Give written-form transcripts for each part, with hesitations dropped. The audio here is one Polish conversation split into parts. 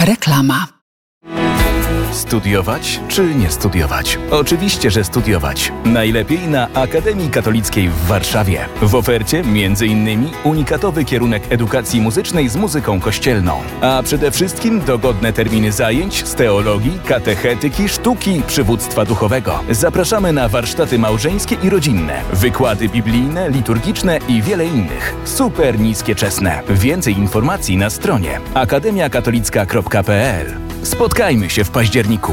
Reklama. Studiować czy nie studiować? Oczywiście, że studiować. Najlepiej na Akademii Katolickiej w Warszawie. W ofercie m.in. unikatowy kierunek edukacji muzycznej z muzyką kościelną. A przede wszystkim dogodne terminy zajęć z teologii, katechetyki, sztuki, przywództwa duchowego. Zapraszamy na warsztaty małżeńskie i rodzinne, wykłady biblijne, liturgiczne i wiele innych. Super niskie czesne. Więcej informacji na stronie akademiakatolicka.pl. Spotkajmy się w październiku.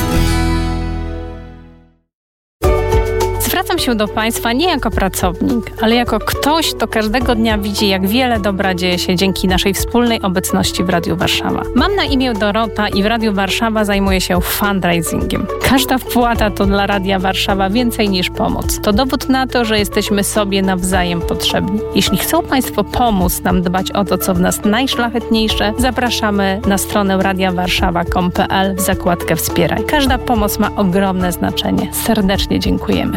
Zwracam się do Państwa nie jako pracownik, ale jako ktoś, kto każdego dnia widzi, jak wiele dobra dzieje się dzięki naszej wspólnej obecności w Radiu Warszawa. Mam na imię Dorota i w Radiu Warszawa zajmuję się fundraisingiem. Każda wpłata to dla Radia Warszawa więcej niż pomoc. To dowód na to, że jesteśmy sobie nawzajem potrzebni. Jeśli chcą Państwo pomóc nam dbać o to, co w nas najszlachetniejsze, zapraszamy na stronę radiawarszawa.pl w zakładkę Wspieraj. Każda pomoc ma ogromne znaczenie. Serdecznie dziękujemy.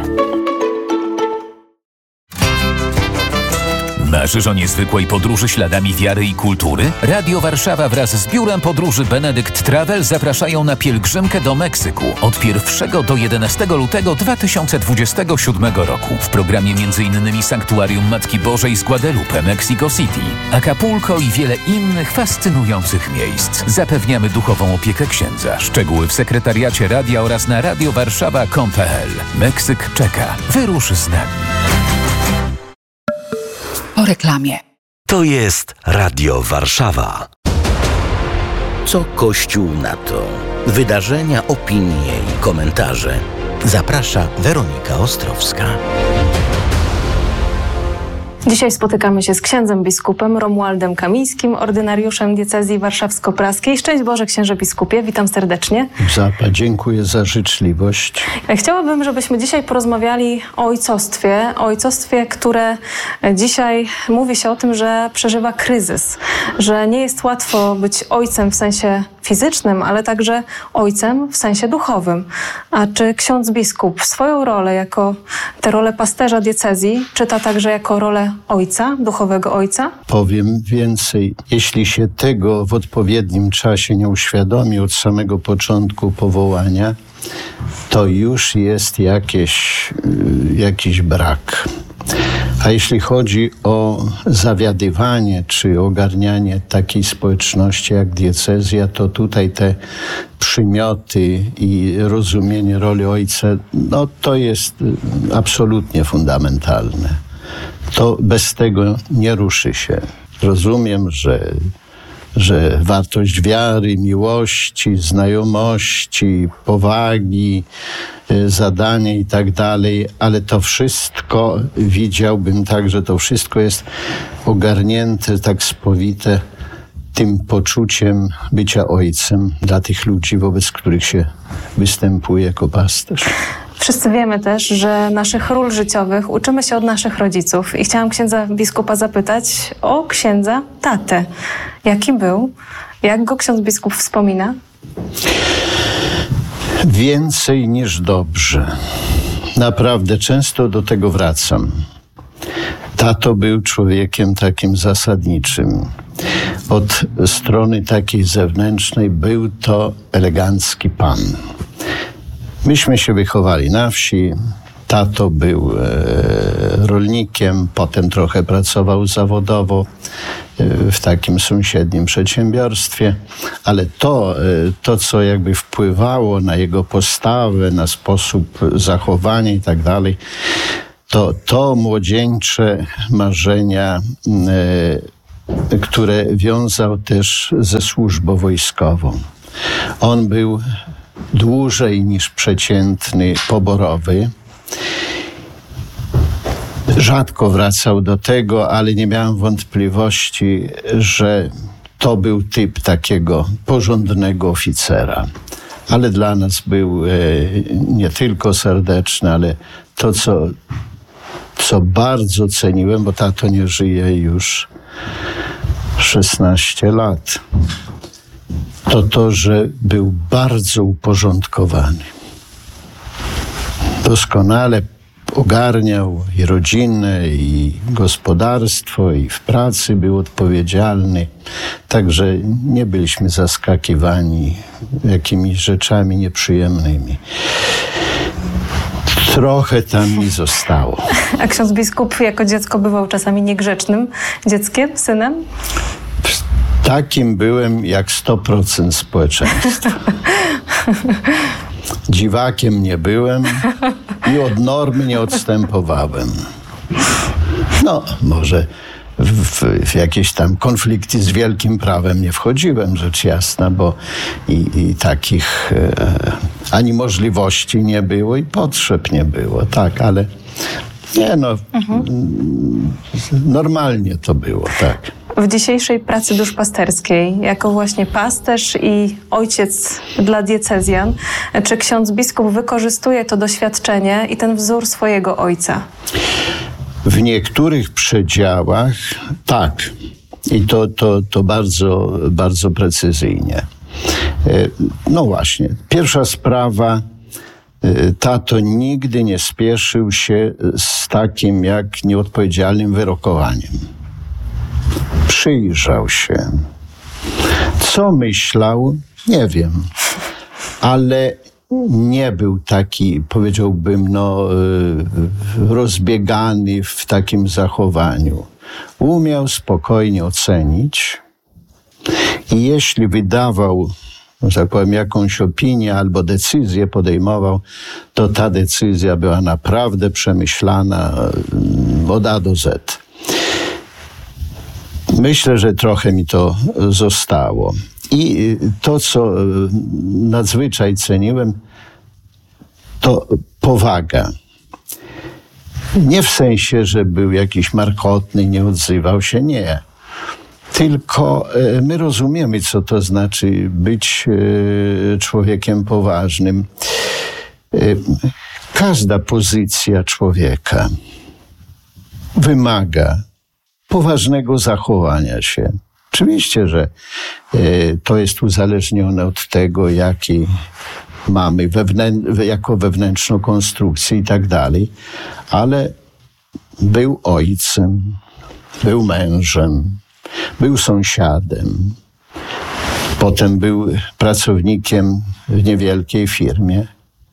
Marzysz o niezwykłej podróży śladami wiary i kultury? Radio Warszawa wraz z biurem podróży Benedict Travel zapraszają na pielgrzymkę do Meksyku od 1 do 11 lutego 2027 roku. W programie m.in. Sanktuarium Matki Bożej z Guadalupe, Mexico City, Acapulco i wiele innych fascynujących miejsc. Zapewniamy duchową opiekę księdza. Szczegóły w sekretariacie radia oraz na radiowarszawa.pl. Meksyk czeka. Wyrusz z nami. Po reklamie. To jest Radio Warszawa. Co Kościół na to? Wydarzenia, opinie i komentarze. Zaprasza Weronika Ostrowska. Dzisiaj spotykamy się z księdzem biskupem Romualdem Kamińskim, ordynariuszem diecezji warszawsko-praskiej. Szczęść Boże, księże biskupie, witam serdecznie. Dziękuję za życzliwość. Chciałabym, żebyśmy dzisiaj porozmawiali o ojcostwie, które dzisiaj mówi się o tym, że przeżywa kryzys, że nie jest łatwo być ojcem w sensie fizycznym, ale także ojcem w sensie duchowym. A czy ksiądz biskup swoją rolę jako tę rolę pasterza diecezji czyta także jako rolę ojca, duchowego ojca? Powiem więcej. Jeśli się tego w odpowiednim czasie nie uświadomi od samego początku powołania, to już jest jakiś brak. A jeśli chodzi o zawiadywanie czy ogarnianie takiej społeczności jak diecezja, to tutaj te przymioty i rozumienie roli ojca, to jest absolutnie fundamentalne. To bez tego nie ruszy się. Rozumiem, że wartość wiary, miłości, znajomości, powagi, zadanie i tak dalej, ale to wszystko widziałbym tak, że to wszystko jest ogarnięte, tak spowite tym poczuciem bycia ojcem dla tych ludzi, wobec których się występuje jako pasterz. Wszyscy wiemy też, że naszych ról życiowych uczymy się od naszych rodziców. I chciałam księdza biskupa zapytać o księdza tatę. Jaki był? Jak go ksiądz biskup wspomina? Więcej niż dobrze. Naprawdę często do tego wracam. Tato był człowiekiem takim zasadniczym. Od strony takiej zewnętrznej był to elegancki pan. Myśmy się wychowali na wsi. Tato był rolnikiem, potem trochę pracował zawodowo w takim sąsiednim przedsiębiorstwie, ale to co jakby wpływało na jego postawę, na sposób zachowania i tak dalej, to młodzieńcze marzenia, które wiązał też ze służbą wojskową. On był dłużej niż przeciętny poborowy. Rzadko wracał do tego, ale nie miałem wątpliwości, że to był typ takiego porządnego oficera. Ale dla nas był nie tylko serdeczny, ale to, co bardzo ceniłem, bo tato nie żyje już 16 lat, to, że był bardzo uporządkowany. Doskonale ogarniał i rodzinę, i gospodarstwo, i w pracy był odpowiedzialny. Także nie byliśmy zaskakiwani jakimiś rzeczami nieprzyjemnymi. Trochę tam mi zostało. A ksiądz biskup jako dziecko bywał czasami niegrzecznym dzieckiem, synem? Takim byłem jak 100% społeczeństwa. Dziwakiem nie byłem i od normy nie odstępowałem. No, może w jakieś tam konflikty z wielkim prawem nie wchodziłem, rzecz jasna, bo i takich ani możliwości nie było i potrzeb nie było, tak, ale nie no, normalnie to było, tak. W dzisiejszej pracy duszpasterskiej, jako właśnie pasterz i ojciec dla diecezjan, czy ksiądz biskup wykorzystuje to doświadczenie i ten wzór swojego ojca? W niektórych przedziałach tak. I to bardzo, bardzo precyzyjnie. No właśnie, pierwsza sprawa. Tato nigdy nie spieszył się z takim jak nieodpowiedzialnym wyrokowaniem. Przyjrzał się. Co myślał? Nie wiem. Ale nie był taki, powiedziałbym, rozbiegany w takim zachowaniu. Umiał spokojnie ocenić i jeśli wydawał, że tak powiem, jakąś opinię albo decyzję podejmował, to ta decyzja była naprawdę przemyślana od A do Z. Myślę, że trochę mi to zostało. I to, co nadzwyczaj ceniłem, to powaga. Nie w sensie, że był jakiś markotny, nie odzywał się, nie. Tylko my rozumiemy, co to znaczy być człowiekiem poważnym. Każda pozycja człowieka wymaga poważnego zachowania się. Oczywiście, że to jest uzależnione od tego, jaki mamy jako wewnętrzną konstrukcję i tak dalej, ale był ojcem, był mężem, był sąsiadem, potem był pracownikiem w niewielkiej firmie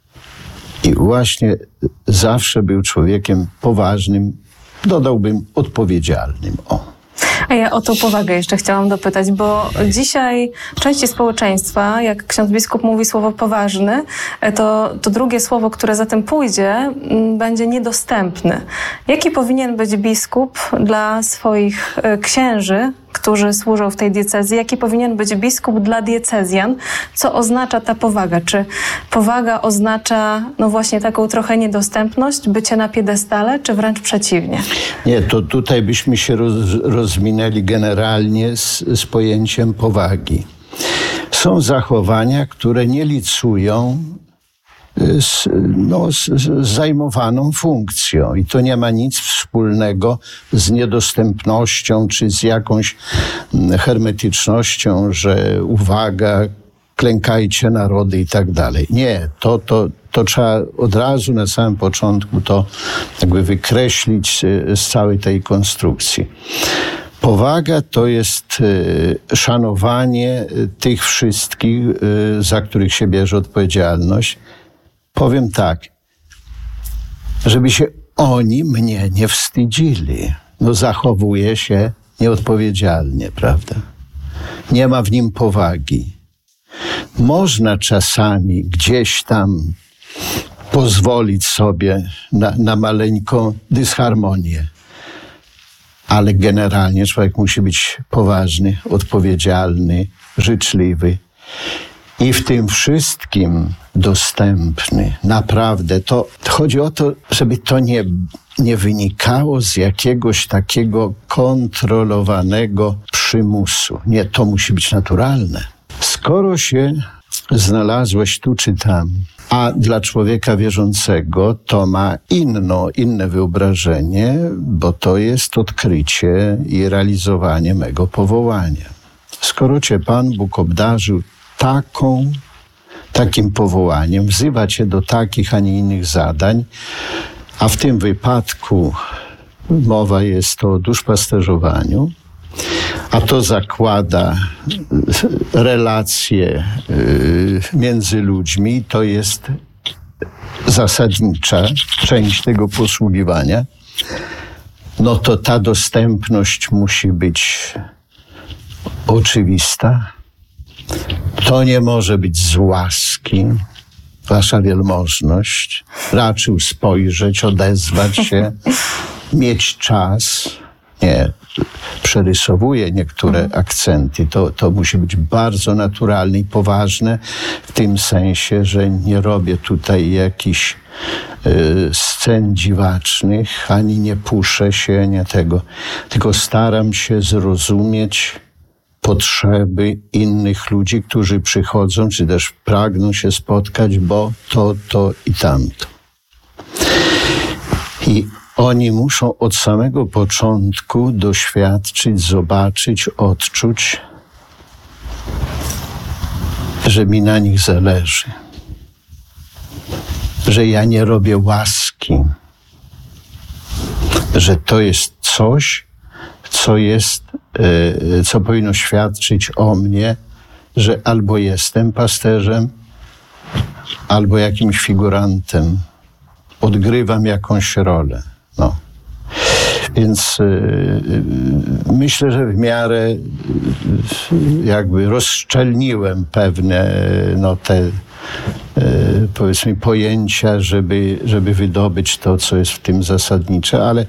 i właśnie zawsze był człowiekiem poważnym, dodałbym odpowiedzialnym. A ja o tą powagę jeszcze chciałam dopytać, bo dzisiaj części społeczeństwa, jak ksiądz biskup mówi słowo poważny, to drugie słowo, które za tym pójdzie, będzie niedostępny. Jaki powinien być biskup dla swoich księży, którzy służą w tej diecezji? Jaki powinien być biskup dla diecezjan? Co oznacza ta powaga? Czy powaga oznacza no właśnie taką trochę niedostępność, bycie na piedestale, czy wręcz przeciwnie? Nie, to tutaj byśmy się rozminęli generalnie z pojęciem powagi. Są zachowania, które nie licują z zajmowaną funkcją. I to nie ma nic wspólnego z niedostępnością, czy z jakąś hermetycznością, że uwaga, klękajcie narody i tak dalej. Nie, to trzeba od razu na samym początku to jakby wykreślić z całej tej konstrukcji. Powaga to jest szanowanie tych wszystkich, za których się bierze odpowiedzialność. Powiem tak, żeby się oni mnie nie wstydzili. No zachowuje się nieodpowiedzialnie, prawda? Nie ma w nim powagi. Można czasami gdzieś tam pozwolić sobie na maleńką dysharmonię, ale generalnie człowiek musi być poważny, odpowiedzialny, życzliwy i w tym wszystkim dostępny. Naprawdę. To chodzi o to, żeby to nie wynikało z jakiegoś takiego kontrolowanego przymusu. Nie, to musi być naturalne. Skoro się znalazłeś tu czy tam, a dla człowieka wierzącego to ma inne wyobrażenie, bo to jest odkrycie i realizowanie mego powołania. Skoro cię Pan Bóg obdarzył takim powołaniem, wzywa cię do takich, a nie innych zadań, a w tym wypadku mowa jest o duszpasterzowaniu, a to zakłada relacje między ludźmi, to jest zasadnicza część tego posługiwania, no to ta dostępność musi być oczywista. To nie może być z łaski. Wasza wielmożność, raczył spojrzeć, odezwać się, mieć czas. Nie, przerysowuję niektóre akcenty. To musi być bardzo naturalne i poważne w tym sensie, że nie robię tutaj jakichś scen dziwacznych, ani nie puszę się, nie tego. Tylko staram się zrozumieć potrzeby innych ludzi, którzy przychodzą, czy też pragną się spotkać, bo to i tamto. I oni muszą od samego początku doświadczyć, zobaczyć, odczuć, że mi na nich zależy. Że ja nie robię łaski. Że to jest coś, co powinno świadczyć o mnie, że albo jestem pasterzem, albo jakimś figurantem. Odgrywam jakąś rolę. No. Więc myślę, że w miarę jakby rozszczelniłem pewne te powiedzmy pojęcia, żeby wydobyć to, co jest w tym zasadnicze, ale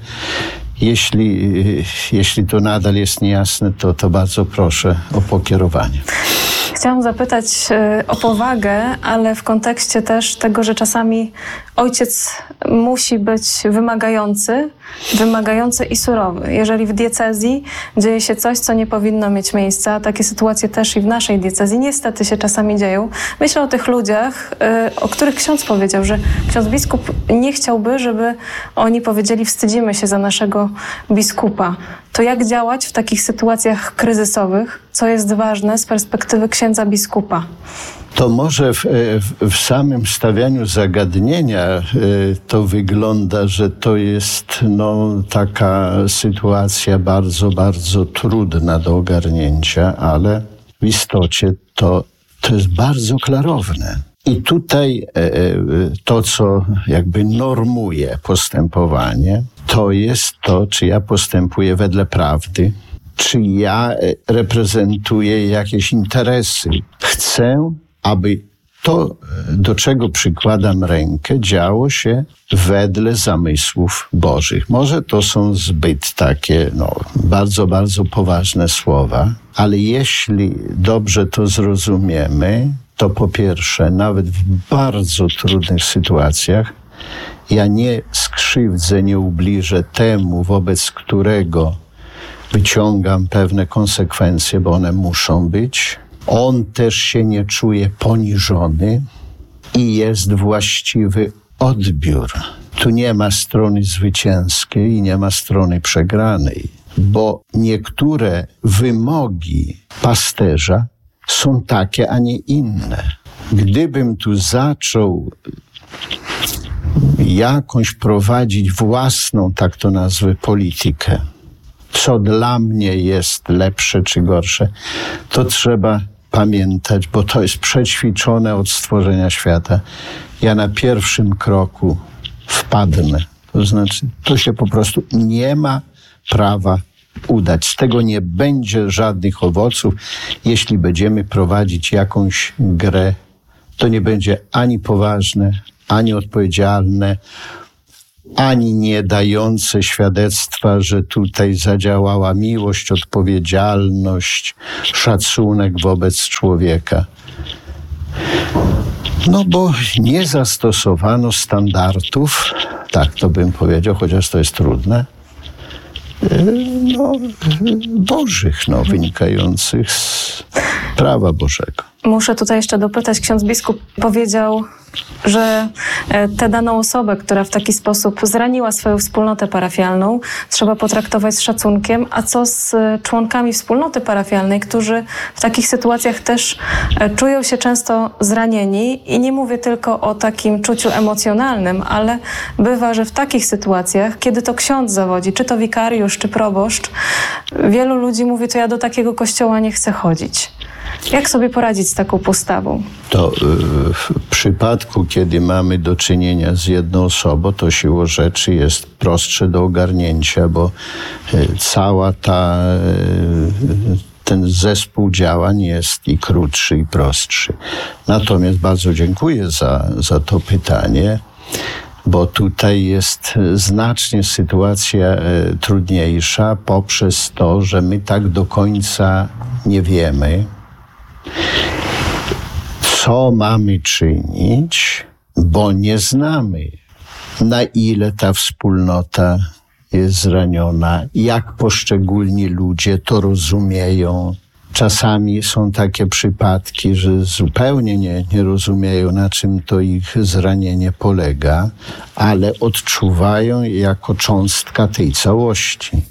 jeśli to nadal jest niejasne, to bardzo proszę o pokierowanie. Chciałam zapytać o powagę, ale w kontekście też tego, że czasami ojciec musi być wymagający i surowy. Jeżeli w diecezji dzieje się coś, co nie powinno mieć miejsca, takie sytuacje też i w naszej diecezji niestety się czasami dzieją. Myślę o tych ludziach, o których ksiądz powiedział, że ksiądz biskup nie chciałby, żeby oni powiedzieli: wstydzimy się za naszego biskupa. To jak działać w takich sytuacjach kryzysowych? Co jest ważne z perspektywy księdza biskupa? To może w samym stawianiu zagadnienia to wygląda, że to jest taka sytuacja bardzo, bardzo trudna do ogarnięcia, ale w istocie to jest bardzo klarowne. I tutaj to, co jakby normuje postępowanie, to jest to, czy ja postępuję wedle prawdy, czy ja reprezentuję jakieś interesy. Chcę, aby to, do czego przykładam rękę, działo się wedle zamysłów Bożych. Może to są zbyt takie, bardzo, bardzo poważne słowa, ale jeśli dobrze to zrozumiemy, to po pierwsze, nawet w bardzo trudnych sytuacjach, ja nie skrzywdzę, nie ubliżę temu, wobec którego wyciągam pewne konsekwencje, bo one muszą być. On też się nie czuje poniżony i jest właściwy odbiór. Tu nie ma strony zwycięskiej i nie ma strony przegranej, bo niektóre wymogi pasterza są takie, a nie inne. Gdybym tu zaczął jakąś prowadzić własną, tak to nazwę, politykę, co dla mnie jest lepsze czy gorsze, to trzeba pamiętać, bo to jest przećwiczone od stworzenia świata. Ja na pierwszym kroku wpadnę. To znaczy, to się po prostu nie ma prawa udać. Z tego nie będzie żadnych owoców. Jeśli będziemy prowadzić jakąś grę, to nie będzie ani poważne, ani odpowiedzialne, ani nie dające świadectwa, że tutaj zadziałała miłość, odpowiedzialność, szacunek wobec człowieka. Bo nie zastosowano standardów, tak to bym powiedział, chociaż to jest trudne, bożych, wynikających z prawa Bożego. Muszę tutaj jeszcze dopytać, ksiądz biskup powiedział, że tę daną osobę, która w taki sposób zraniła swoją wspólnotę parafialną, trzeba potraktować z szacunkiem, a co z członkami wspólnoty parafialnej, którzy w takich sytuacjach też czują się często zranieni i nie mówię tylko o takim czuciu emocjonalnym, ale bywa, że w takich sytuacjach, kiedy to ksiądz zawodzi, czy to wikariusz, czy proboszcz, wielu ludzi mówi, to ja do takiego kościoła nie chcę chodzić. Jak sobie poradzić z taką postawą? To w przypadku, kiedy mamy do czynienia z jedną osobą, to siłą rzeczy jest prostsze do ogarnięcia, bo cała ten zespół działań jest i krótszy, i prostszy. Natomiast bardzo dziękuję za to pytanie, bo tutaj jest znacznie sytuacja trudniejsza poprzez to, że my tak do końca nie wiemy, co mamy czynić, bo nie znamy, na ile ta wspólnota jest zraniona, jak poszczególni ludzie to rozumieją. Czasami są takie przypadki, że zupełnie nie rozumieją, na czym to ich zranienie polega, ale odczuwają jako cząstka tej całości.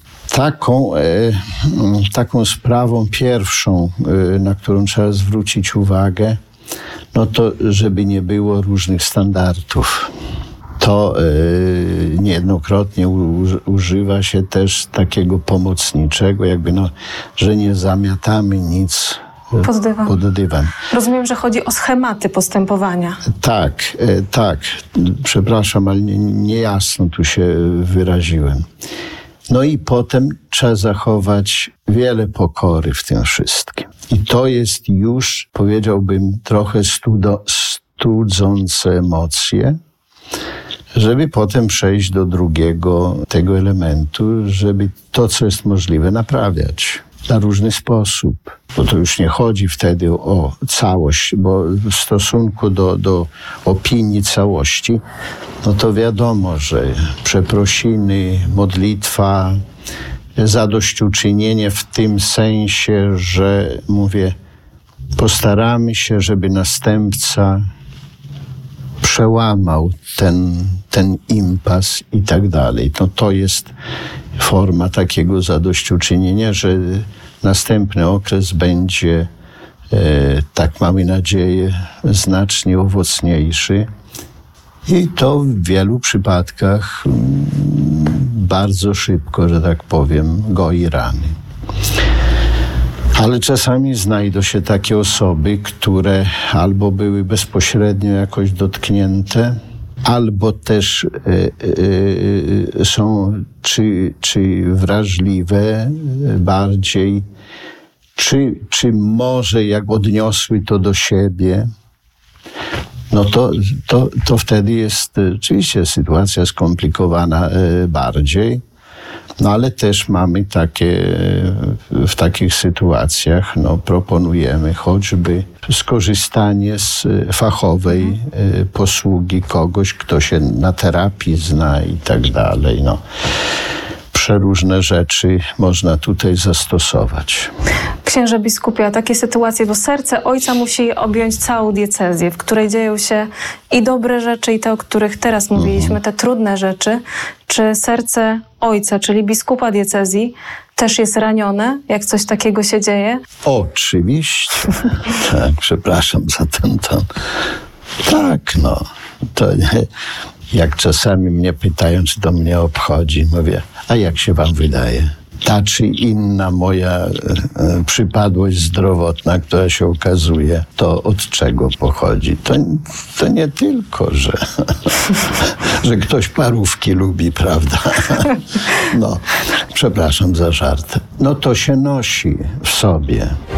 Taką sprawą pierwszą, na którą trzeba zwrócić uwagę, no to żeby nie było różnych standardów. To niejednokrotnie używa się też takiego pomocniczego, że nie zamiatamy nic pod dywan. Rozumiem, że chodzi o schematy postępowania. Tak. Przepraszam, ale niejasno tu się wyraziłem. No i potem trzeba zachować wiele pokory w tym wszystkim. I to jest już, powiedziałbym, trochę studzące emocje, żeby potem przejść do drugiego tego elementu, żeby to, co jest możliwe, naprawiać na różny sposób. Bo to już nie chodzi wtedy o całość, bo w stosunku do opinii całości, no to wiadomo, że przeprosiny, modlitwa, zadośćuczynienie w tym sensie, że mówię, postaramy się, żeby następca przełamał ten impas i tak dalej. To jest forma takiego zadośćuczynienia, że następny okres będzie, tak mamy nadzieję, znacznie owocniejszy. I to w wielu przypadkach bardzo szybko, że tak powiem, goi rany. Ale czasami znajdą się takie osoby, które albo były bezpośrednio jakoś dotknięte, albo też są czy wrażliwe bardziej, czy może jak odniosły to do siebie, no to wtedy jest oczywiście sytuacja skomplikowana bardziej. No ale też mamy w takich sytuacjach, proponujemy choćby skorzystanie z fachowej posługi kogoś, kto się na terapii zna i tak dalej. Przeróżne rzeczy można tutaj zastosować. Księże biskupie, a takie sytuacje, bo serce ojca musi objąć całą diecezję, w której dzieją się i dobre rzeczy, i te, o których teraz mówiliśmy, te trudne rzeczy. Czy serce ojca, czyli biskupa diecezji, też jest ranione, jak coś takiego się dzieje? Oczywiście. Tak, przepraszam za ten ton. Tak, to nie. Jak czasami mnie pytają, czy to mnie obchodzi, mówię, a jak się wam wydaje? Ta czy inna moja przypadłość zdrowotna, która się okazuje, to od czego pochodzi? To nie tylko, że ktoś parówki lubi, prawda? Przepraszam za żart. To się nosi w sobie.